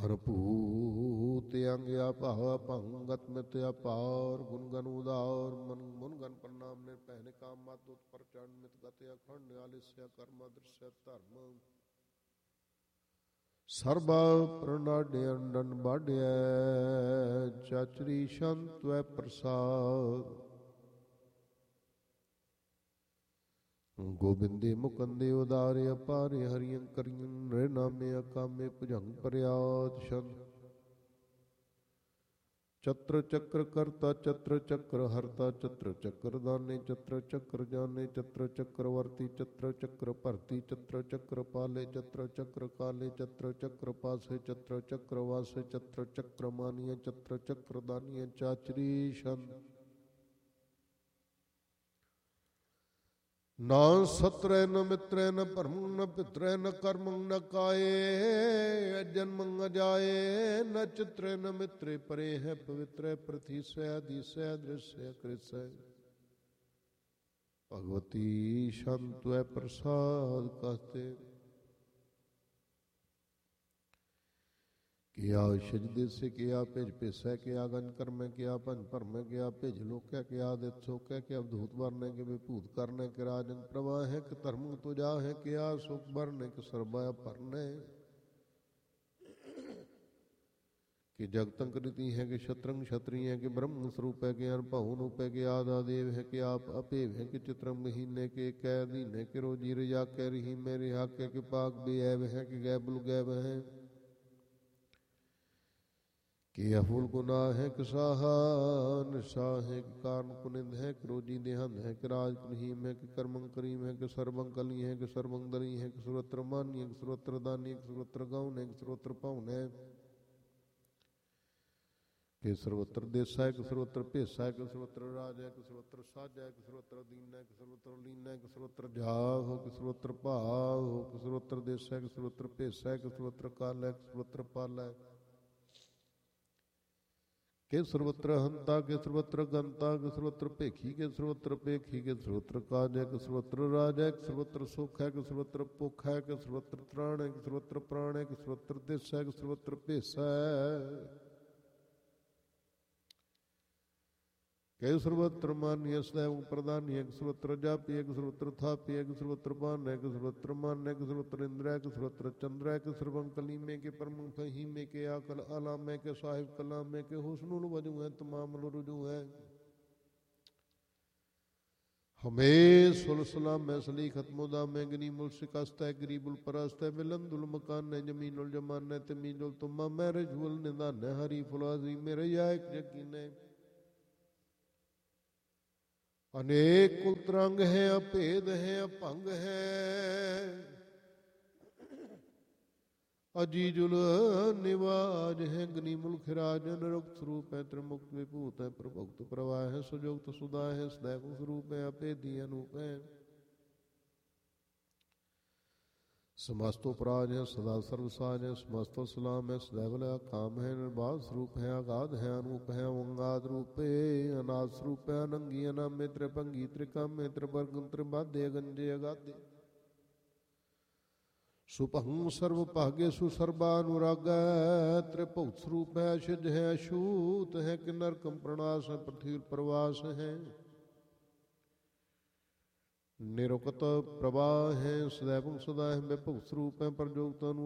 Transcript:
ਹਰ ਭੂਤ ਅੰਗ ਅਭਾਵ ਭੰਗਤ ਮਿਤ ਅਪਾਰ ਗੁਣ ਗਨ ਉਦਾਰ ਮਨ ਮੁਨ ਗਨ ਪ੍ਰਣਾਮ ਨੇ ਪਹਿਨ ਕਾਮ ਮਤ ਉਤ ਪ੍ਰਚੰਡ ਮਿਤ ਗਤ ਅਖੰਡ ਆਲਿਸਿਆ ਕਰਮ ਦ੍ਰਿਸ਼ਯ ਧਰਮ ਸਰਬਾ ਪ੍ਰਣਾਡਿ ਅੰਡਨ ਬਾਢਿਆ ਚਾਚਰੀ ਸ਼ੰਤ ਵੈ ਪ੍ਰਸਾਦ ਗੋਬਿੰਦੇ ਮੁਕੰਦੇ ਉਦਾਰੇ ਅਪਾਰੇ ਹਰੀਆਂ ਕਰੀਆਂ ਨਰੇ ਨਾਮੇ ਅਕਾਮੇ ਭੁਜੰਗ ਪਰਿਆਦ ਛੰਦ ਚਤਰ ਚੱਕਰ ਕਰਤਾ ਚਤਰ ਚੱਕਰ ਹਰਤਾ ਚਤਰ ਚੱਕਰ ਦਾਨੇ ਚਤਰ ਚੱਕਰ ਜਾਨੇ ਚਤਰ ਚੱਕਰ ਵਰਤੀ ਚਤਰ ਚੱਕਰ ਭਰਤੀ ਚਤਰ ਚੱਕਰ ਪਾਲੇ ਚਤਰ ਚੱਕਰ ਕਾਲੇ ਚਤਰ ਚੱਕਰ ਪਾਸੇ ਚਤਰ ਚੱਕਰ ਵਾਸੇ ਚਤਰ ਚੱਕਰ ਮਾਨੀਆਂ ਚਤਰ ਚੱਕਰ ਦਾਨੀਆਂ ਚਾਚਰੀ ਛੰਦ ਨਾ ਸਤਰੈ ਨ ਮਿਤਰੈ ਨ ਭਰਮ ਨ ਪਿਤਰੈ ਨ ਕਰਮ ਨ ਕਾਏ ਜਨਮ ਅਜਾਏ ਨ ਚਿਤਰੈ ਨ ਮਿਤਰੇ ਪਰੇ ਹੈ ਪਵਿੱਤਰੈ ਪ੍ਰਥੀਸੈ ਦੀਸੈ ਦ੍ਰਿਸ਼ੈ ਕ੍ਰਿਸੈ ਭਗਵਤੀ ਸ਼ੰਤੁਐ ਪ੍ਰਸਾਦ ਕਹਤੇ ਕਿਆ ਸਜਦੇ ਸੇ ਕਿਆ ਭਿਜ ਭੇਸੈ ਕਿਆ ਗੰਜ ਕਰਮੈ ਕਿਆ ਭੰਜ ਭਰਮੈ ਕਿਆ ਭਿਜ ਲੋਕੈ ਕਿਆ ਦਿਤ ਸੋਕੈ ਕਿਆ ਅਵਧੂਤ ਵਰਨੈ ਕਿ ਵਿਭੂਤ ਕਰਨੈ ਕਿ ਰਾਜਨ ਪ੍ਰਵਾਹ ਹੈ ਕਿ ਧਰਮ ਤੁਜਾ ਹੈ ਕਿਆ ਸੁਖ ਵਰਨੈ ਕਿ ਸਰਬਾ ਭਰਨੈ ਕਿ ਜਗਤੰ ਕ੍ਰਿਤੀ ਹੈ ਕਿ ਸ਼ਤਰੰਗ ਛਤਰੀ ਹੈ ਕਿ ਬ੍ਰਹਮ ਸਰੂਪ ਹੈ ਕਿ ਅਨਭਉ ਨੂਪ ਹੈ ਕਿ ਆਦਾ ਦੇਵ ਹੈ ਕਿ ਆਪ ਅਭੇਵ ਹੈ ਕਿ ਚਿਤਰੰ ਮਹੀਨੇ ਕੇ ਕੈ ਦੀਨੇ ਕਿ ਰੋਜੀ ਰਜਾ ਕੈ ਰਹੀ ਮੇਰੇ ਹਾਕੇ ਕਿ ਪਾਕ ਬੇਐਬ ਹੈ ਕਿ ਗੈਬੁਲ ਗੈਬ ਹੈ ਕਿ ਅਫੁਲ ਗੁਨਾਹ ਹੈ ਕਿ ਸਾਹਾ ਨਿਸ਼ਾ ਹੈ ਕਿ ਕਾਰਨ ਕੁਨਿੰਦ ਹੈ ਕਿ ਰੋਜੀ ਦੇਹੰਦ ਹੈ ਕਿ ਰਾਜ ਕੁਨਹੀਮ ਹੈ ਕਿ ਕਰਮੰ ਕਰੀਮ ਹੈ ਕਿ ਸਰਬੰ ਕਲੀ ਹੈ ਕਿ ਸਰਬੰ ਦਰੀ ਹੈ ਕਿ ਸੁਰਤਰ ਮਾਨੀ ਹੈ ਕਿ ਸੁਰਤਰ ਦਾਨੀ ਕਿ ਸੁਰਤਰ ਗਾਉਨ ਹੈ ਕਿ ਸੁਰਤਰ ਭਉਨ ਹੈ ਕਿ ਸਰਵਤਰ ਦੇਸਾ ਹੈ ਕਿ ਸਰਵਤਰ ਭੇਸਾ ਹੈ ਕਿ ਸਰਵਤਰ ਰਾਜ ਹੈ ਕਿ ਸਰਵਤਰ ਸਾਜਾ ਹੈ ਕਿ ਸਰਵਤਰ ਦੀਨਾ ਹੈ ਕਿ ਸਰਵਤਰ ਲੀਨਾ ਹੈ ਕਿ ਸਰਵਤਰ ਜਾਗ ਹੋ ਕਿ ਸਰਵਤਰ ਭਾਵ ਹੋ ਕਿ ਸਰਵਤਰ ਦੇਸਾ ਹੈ ਕਿ ਸਰਵਤਰ ਭੇਸਾ ਹੈ ਕਿ ਸਰਵਤਰ ਕਾਲ ਹੈ ਕਿ ਸਰਵਤਰ ਪਾਲ ਹੈ ਕਿ ਸਰਵਤਰ ਹੰਤਾ ਕਿ ਸਰਵਤਰ ਗੰਤਾ ਕਿ ਸਰਵਤਰ ਭੇਖੀ ਕਿ ਸਰਵਤਰ ਭੇਖੀ ਕਿ ਸਰਵਤਰ ਕਾਜ ਹੈ ਕਿ ਸਰਵਤਰ ਰਾਜ ਹੈ ਕਿ ਸਰਵਤਰ ਸੁਖ ਹੈ ਕਿ ਸਰਵਤਰ ਭੁੱਖ ਹੈ ਕਿ ਸਰਵਤਰ ਤ੍ਰਾਣ ਹੈ ਕਿ ਸਰਵਤਰ ਪ੍ਰਾਣ ਹੈ ਕਿ ਸਰਵਤਰ ਦਿਸ ਹੈ ਕਿ ਸਰਵਤਰ ਭੇਸਾ ਹੈ ਕਿ ਸਰਵਤਰ ਮਾਨਿਆ ਸदैव ਪ੍ਰਧਾਨੀ ਹੈ ਕਿ ਸਰਵਤਰ ਜਾਪੀ ਹੈ ਕਿ ਸਰਵਤਰ ਥਾਪੀ ਹੈ ਕਿ ਸਰਵਤਰ ਭਾਨ ਹੈ ਕਿ ਸਰਵਤਰ ਮਨ ਹੈ ਕਿ ਸਰਵਤਰ ਇੰਦਰ ਹੈ ਕਿ ਸਰਵਤਰ ਚੰਦਰ ਹੈ ਕਿ ਸਰਵੰ ਕਲੀਮੇ ਕੇ ਪਰਮ ਫਹੀਮੇ ਕੇ ਆਕਲ ਆਲਾਮੇ ਕੇ ਸਾਹਿਬ ਕਲਾਮੇ ਕੇ ਹੁਸනුਲ ਵਜੂ ਹੈ ਤਮਾਮ ਰੁਜੂ ਹੈ ਹਮੇ ਸੁਲਸਲਾ ਮੈਂ ਸਲੀ ਖਤਮੁਦਾ ਮੈਂ ਗਨੀ ਮੁਲ ਸ਼ਿਕਸਤ ਹੈ ਗਰੀਬੁਲ ਪਰਸਤ ਹੈ ਮਿਲੰਦੁਲ ਮਕਾਨ ਹੈ ਜਮੀਨੁਲ ਜਮਾਨ ਹੈ ਤਮੀਨੁਲ ਤੁਮਾ ਮੈਂ ਰਜੂਲ ਨਿਦਾਨ ਹੈ ਹਰੀ ਫੁਲਾਜ਼ੀ ਮੇਰੇ ਯਾਇਕ ਯਕੀਨ ਅਨੇਕ ਕੁਲ ਤਰੰਗ ਹੈ ਅਭੇਦ ਹੈ ਅਭੰਗ ਹੈ ਅਜੀਜੁਲ ਨਿਵਾਜ ਹੈ ਗਨੀ ਮੁਲਖ ਰਾਜ ਨਿਰੁਕਤ ਸਰੂਪ ਹੈ ਤ੍ਰਿਮੁਕਤ ਵਿਭੂਤ ਹੈ ਪ੍ਰਭੁਕਤ ਪ੍ਰਵਾਹ ਹੈ ਸੁਜੁਗਤ ਸੁਦਾ ਹੈ ਸदैव ਸਰੂਪ ਹੈ ਅਭੇਦੀ ਅਨੂਪ ਹੈ ਸਮਸਤੋ ਪ੍ਰਾਜ ਹੈ ਸਦਾ ਸਰਵਸਾਜ ਹੈ ਸਮਸਤੋ ਸਲਾਮ ਹੈ ਸदैव ਲਾ ਕਾਮ ਹੈ ਨਿਰਬਾਧ ਸਰੂਪ ਹੈ ਆਗਾਧ ਹੈ ਅਨੂਪ ਹੈ ਓੰਗਾਦ ਰੂਪੇ ਅਨਾਦ ਸਰੂਪ ਹੈ ਅਨੰਗੀ ਅਨਾਮੇ ਤ੍ਰਿਭੰਗੀ ਤ੍ਰਿਕਾਮੇ ਤ੍ਰਿਵਰਗੰ ਤ੍ਰਿਬਾਧੇ ਅਗੰਜੇ ਅਗਾਧੇ ਸੁਭੰ ਸਰਵ ਭਾਗੇ ਸੁਸਰਬਾ ਅਨੁਰਾਗੈ ਤ੍ਰਿਭੁਗਤ ਸਰੂਪ ਹੈ ਅਸ਼ਿਜ ਹੈ ਅਛੂਤ ਹੈ ਕਿ ਨਰਕੰ ਪ੍ਰਣਾਸ ਹੈ ਪ੍ਰਥੀਰ ਪ੍ਰਵਾਸ ਹੈ ਨਿਰੁਕਤ ਪ੍ਰਵਾਹ ਹੈ ਸदैव ਸਦਾ ਹੈ ਵਿਭੁਗਤ ਸਰੂਪ ਹੈ ਪ੍ਰਜੋਗਤ